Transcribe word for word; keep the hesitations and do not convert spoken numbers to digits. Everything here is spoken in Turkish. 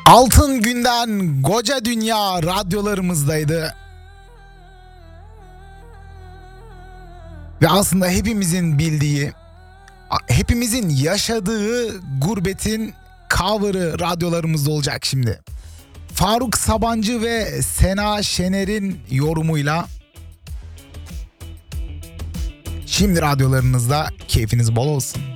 Altın Günden Koca Dünya radyolarımızdaydı. Ve aslında hepimizin bildiği, hepimizin yaşadığı gurbetin cover'ı radyolarımızda olacak şimdi. Faruk Sabancı ve Sena Şener'in yorumuyla şimdi radyolarınızda, keyfiniz bol olsun.